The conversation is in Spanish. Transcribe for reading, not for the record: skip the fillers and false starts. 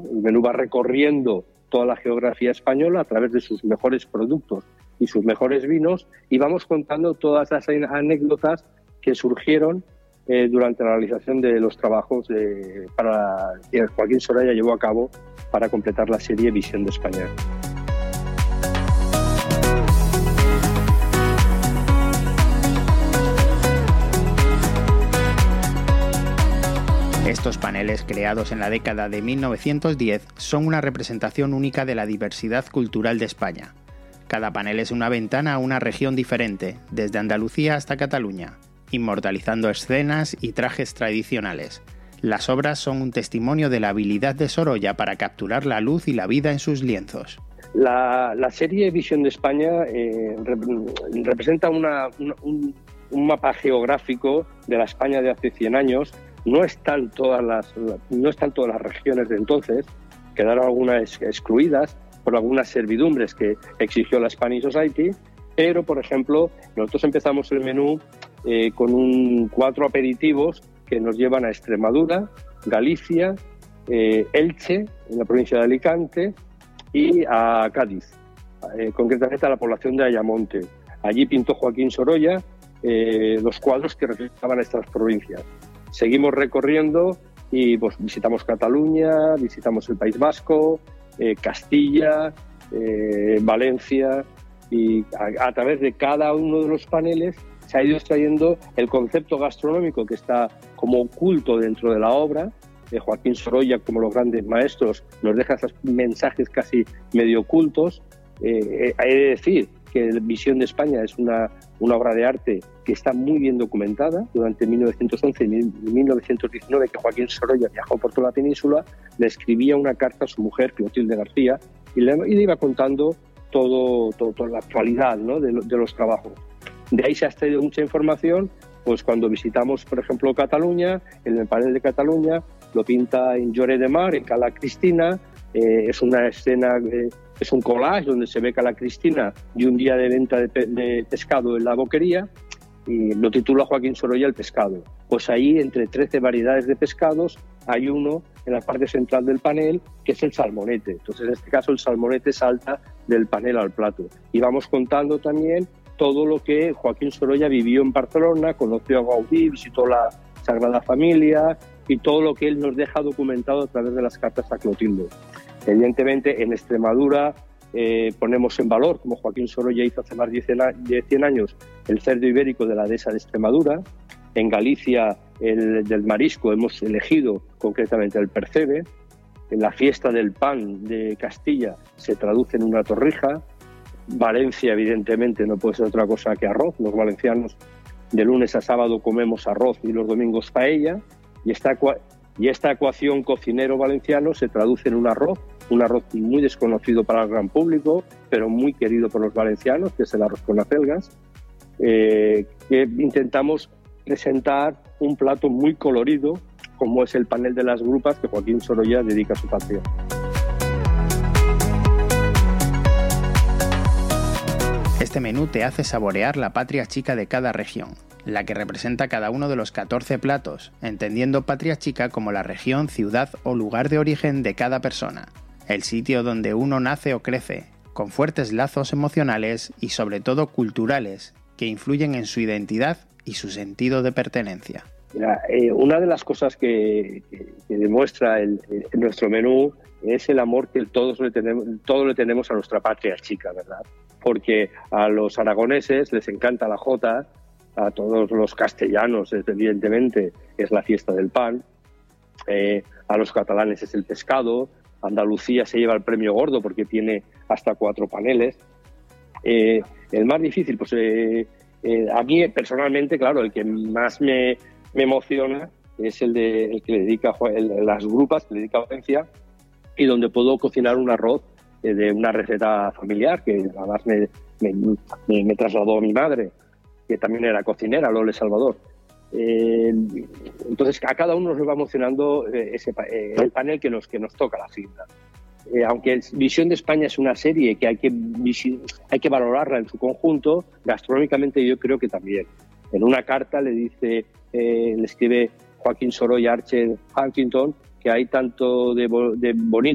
El menú va recorriendo toda la geografía española a través de sus mejores productos y sus mejores vinos, y vamos contando todas las anécdotas que surgieron durante la realización de los trabajos que Joaquín Sorolla llevó a cabo para completar la serie Visión de España. Estos paneles, creados en la década de 1910, son una representación única de la diversidad cultural de España. Cada panel es una ventana a una región diferente, desde Andalucía hasta Cataluña, inmortalizando escenas y trajes tradicionales. Las obras son un testimonio de la habilidad de Sorolla para capturar la luz y la vida en sus lienzos. La serie Visión de España representa un mapa geográfico de la España de hace 100 años. No están todas las regiones de entonces, quedaron algunas excluidas por algunas servidumbres que exigió la Spanish Society, pero, por ejemplo, nosotros empezamos el menú con 4 aperitivos que nos llevan a Extremadura, Galicia, Elche, en la provincia de Alicante, y a Cádiz, concretamente a la población de Ayamonte. Allí pintó Joaquín Sorolla los cuadros que reflejaban estas provincias. Seguimos recorriendo y pues, visitamos Cataluña, visitamos el País Vasco, Castilla, Valencia, y a través de cada uno de los paneles se ha ido extrayendo el concepto gastronómico que está como oculto dentro de la obra. Joaquín Sorolla, como los grandes maestros, nos deja esos mensajes casi medio ocultos. Hay de decir que Visión de España es una obra de arte que está muy bien documentada. Durante 1911 y 1919, que Joaquín Sorolla viajó por toda la península, le escribía una carta a su mujer, Clotilde García, y le iba contando toda la actualidad, ¿no?, de los trabajos. De ahí se ha extraído mucha información. Pues cuando visitamos, por ejemplo, Cataluña, en el panel de Cataluña lo pinta en Lloret de Mar, en Cala Cristina. Es una escena, es un collage donde se ve Cala Cristina y un día de venta de pescado en la boquería, y lo titula Joaquín Sorolla El pescado. Pues ahí, entre 13 variedades de pescados, hay uno en la parte central del panel que es el salmonete. Entonces, en este caso, el salmonete salta del panel al plato. Y vamos contando también todo lo que Joaquín Sorolla vivió en Barcelona, conoció a Gaudí, visitó la Sagrada Familia, y todo lo que él nos deja documentado a través de las cartas a Clotilde. Evidentemente, en Extremadura ponemos en valor, como Joaquín Sorolla hizo hace más de 100 años, el cerdo ibérico de la dehesa de Extremadura. En Galicia, el del marisco, hemos elegido concretamente el percebe. En la fiesta del pan de Castilla se traduce en una torrija. Valencia, evidentemente, no puede ser otra cosa que arroz. Los valencianos de lunes a sábado comemos arroz y los domingos paella, y esta ecuación cocinero valenciano se traduce en un arroz muy desconocido para el gran público, pero muy querido por los valencianos, que es el arroz con acelgas, que intentamos presentar un plato muy colorido, como es el panel de las grupas que Joaquín Sorolla dedica a su patria. Este menú te hace saborear la patria chica de cada región, la que representa cada uno de los 14 platos, entendiendo patria chica como la región, ciudad o lugar de origen de cada persona, el sitio donde uno nace o crece, con fuertes lazos emocionales y sobre todo culturales, que influyen en su identidad y su sentido de pertenencia. Mira, una de las cosas que demuestra nuestro menú es el amor que todos le tenemos a nuestra patria chica, ¿verdad? Porque a los aragoneses les encanta la jota, a todos los castellanos, evidentemente, es la fiesta del pan, a los catalanes es el pescado, Andalucía se lleva el premio gordo porque tiene hasta 4 paneles. El más difícil, pues a mí personalmente, claro, el que más me emociona es el que le dedica las grupas, que le dedica a Valencia, y donde puedo cocinar un arroz de una receta familiar que además me trasladó a mi madre, que también era cocinera, Lole Salvador. Entonces, a cada uno nos va emocionando el panel que nos toca la fibra. Aunque Visión de España es una serie que hay que valorarla en su conjunto, gastronómicamente yo creo que también. En una carta le escribe Joaquín Sorolla Archer Huntington que hay tanto de bonito